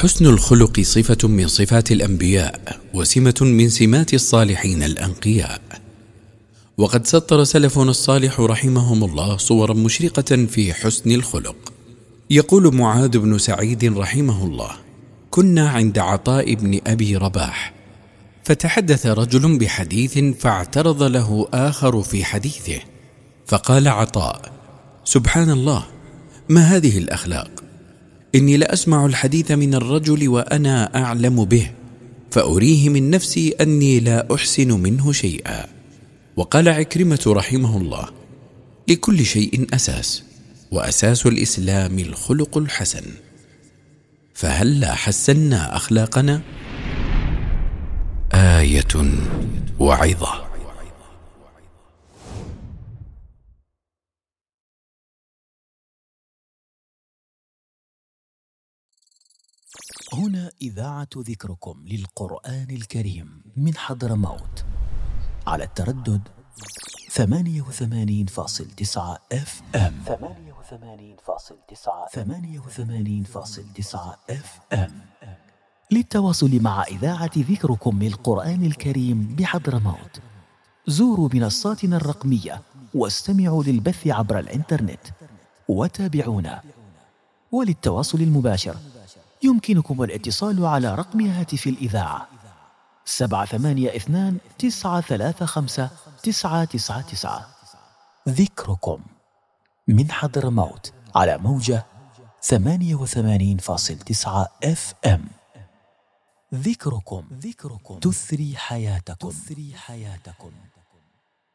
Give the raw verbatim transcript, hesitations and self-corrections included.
حسن الخلق صفة من صفات الأنبياء وسمة من سمات الصالحين الأنقياء. وقد سطر سلفنا الصالح رحمهم الله صورا مشرقة في حسن الخلق. يقول معاذ بن سعيد رحمه الله: كنا عند عطاء بن أبي رباح، فتحدث رجل بحديث فاعترض له آخر في حديثه، فقال عطاء: سبحان الله، ما هذه الأخلاق؟ إني لأسمع الحديث من الرجل وأنا أعلم به، فأريه من نفسي أني لا أحسن منه شيئا. وقال عكرمة رحمه الله: لكل شيء أساس، وأساس الإسلام الخلق الحسن، فهلا حسنا أخلاقنا؟ آية وعظة. هنا إذاعة ذكركم للقرآن الكريم من حضرموت على التردد ثمانية وثمانين فاصل تسعة اف ام ثمانية وثمانين فاصل تسعة ثمانية وثمانين فاصل تسعة اف ام. للتواصل مع إذاعة ذكركم للقرآن الكريم بحضرموت زوروا منصاتنا الرقمية واستمعوا للبث عبر الإنترنت وتابعونا. وللتواصل المباشر يمكنكم الاتصال على رقم هاتف الإذاعة سبعة ثمانية اثنان تسعة ثلاثة خمسة تسعة تسعة تسعة. ذكركم من حضرموت على موجة ثمانية وثمانين فاصل تسعة اف ام. ذكركم ذكركم تثري حياتكم تثري حياتكم.